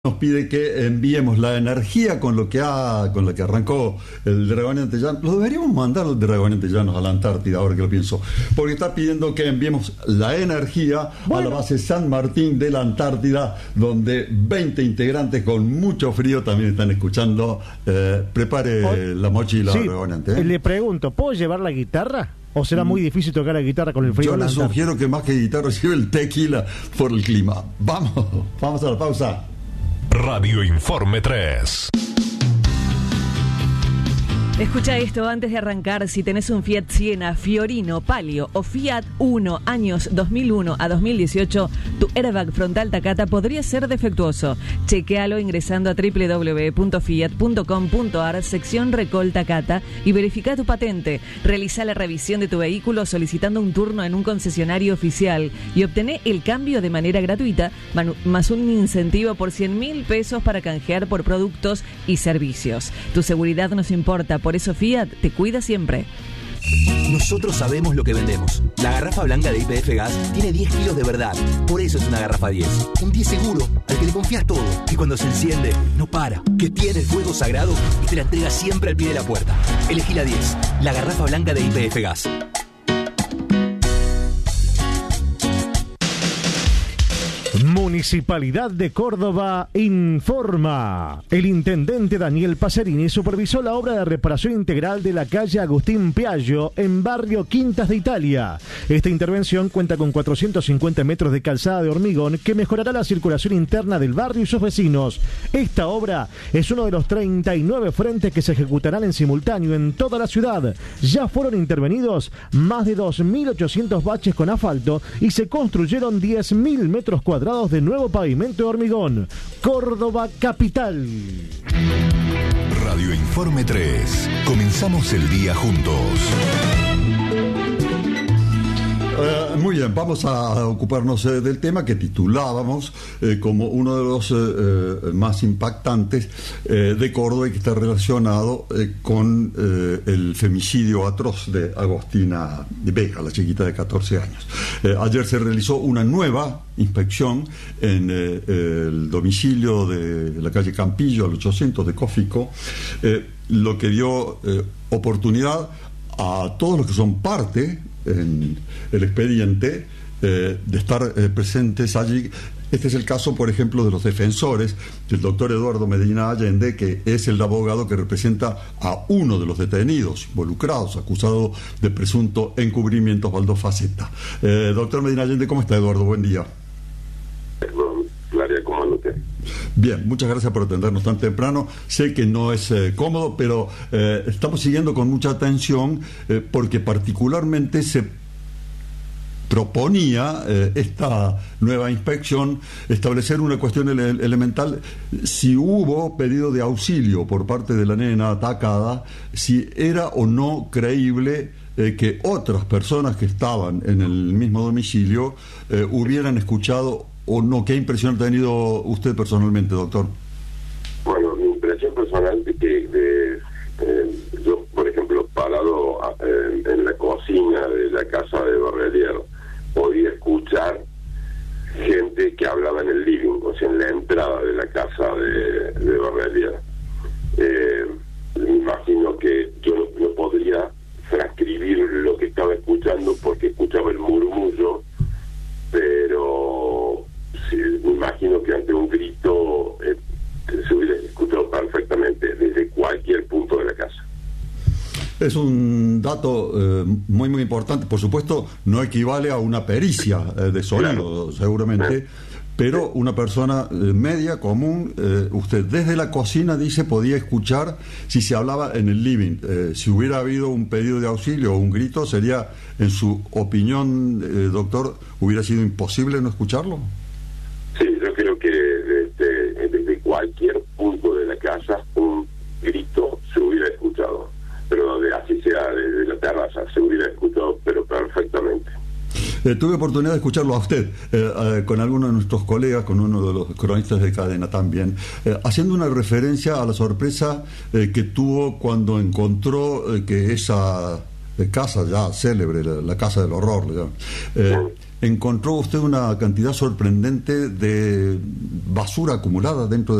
Nos pide que enviemos la energía con la que arrancó el Dragón Antellanos. Lo deberíamos mandar el Dragón Antellanos a la Antártida, ahora que lo pienso, porque está pidiendo que enviemos la energía a la base San Martín de la Antártida, donde 20 integrantes con mucho frío también están escuchando. Prepare la mochila, sí, Dragón Ante. Le pregunto, ¿puedo llevar la guitarra? ¿O será muy difícil tocar la guitarra con el frío? Yo le sugiero que más que guitarra lleve el tequila por el clima. Vamos a la pausa. Radio Informe 3. Escucha esto antes de arrancar. Si tenés un Fiat Siena, Fiorino, Palio o Fiat Uno, años 2001 a 2018, tu airbag frontal Takata podría ser defectuoso. Chequealo ingresando a www.fiat.com.ar, sección Recol Takata, y verifica tu patente. Realiza la revisión de tu vehículo solicitando un turno en un concesionario oficial y obtené el cambio de manera gratuita, más un incentivo por 100.000 pesos para canjear por productos y servicios. Tu seguridad nos importa, por eso Fiat te cuida siempre. Nosotros sabemos lo que vendemos. La garrafa blanca de YPF Gas tiene 10 kilos de verdad. Por eso es una garrafa 10. Un 10 seguro, al que le confías todo. Que cuando se enciende, no para. Que tiene el fuego sagrado y te la entrega siempre al pie de la puerta. Elegí la 10. La garrafa blanca de YPF Gas. Municipalidad de Córdoba informa. El intendente Daniel Pacerini supervisó la obra de reparación integral de la calle Agustín Piaggio en barrio Quintas de Italia. Esta intervención cuenta con 450 metros de calzada de hormigón que mejorará la circulación interna del barrio y sus vecinos. Esta obra es uno de los 39 frentes que se ejecutarán en simultáneo en toda la ciudad. Ya fueron intervenidos más de 2.800 baches con asfalto y se construyeron 10.000 metros cuadrados de nuevo pavimento de hormigón. Córdoba capital. Radio Informe 3. Comenzamos el día juntos. Muy bien, vamos a ocuparnos del tema que titulábamos como uno de los más impactantes de Córdoba y que está relacionado con el femicidio atroz de Agostina Vega, la chiquita de 14 años. Ayer se realizó una nueva inspección en el domicilio de la calle Campillo, al 800 de Cófico, lo que dio oportunidad a todos los que son parte en el expediente de estar presentes allí. Este es el caso, por ejemplo, de los defensores del doctor Eduardo Medina Allende, que es el abogado que representa a uno de los detenidos involucrados, acusado de presunto encubrimiento, Osvaldo Faceta. Doctor Medina Allende, ¿cómo está, Eduardo? Buen día. Claria, ¿cómo anda usted? Bien, muchas gracias por atendernos tan temprano. Sé que no es cómodo, pero estamos siguiendo con mucha atención porque particularmente se proponía esta nueva inspección establecer una cuestión elemental: si hubo pedido de auxilio por parte de la nena atacada, si era o no creíble que otras personas que estaban en el mismo domicilio hubieran escuchado o no. ¿Qué impresión ha tenido usted personalmente, doctor? Bueno, mi impresión personal es que yo, por ejemplo, parado en la cocina de la casa de Borrelier, podía escuchar gente que hablaba en el living, o sea, en la entrada de la casa de Borrelier. Me imagino que yo no podría transcribir lo que estaba escuchando porque escuchaba el murmullo, pero sí, me imagino que ante un grito se hubiera escuchado perfectamente desde cualquier punto de la casa. Es un dato muy muy importante. Por supuesto, no equivale a una pericia de sonido, claro, seguramente, pero una persona media, común, usted desde la cocina, dice, podía escuchar si se hablaba en el living. Si hubiera habido un pedido de auxilio o un grito, sería, en su opinión, doctor, ¿hubiera sido imposible no escucharlo? Sí, yo creo que desde cualquier punto de la casa un grito se hubiera escuchado, pero así sea desde la terraza, se hubiera escuchado, pero perfectamente. Tuve oportunidad de escucharlo a usted con algunos de nuestros colegas, con uno de los cronistas de cadena también, haciendo una referencia a la sorpresa que tuvo cuando encontró que esa casa ya célebre, la casa del horror, encontró usted una cantidad sorprendente de basura acumulada dentro de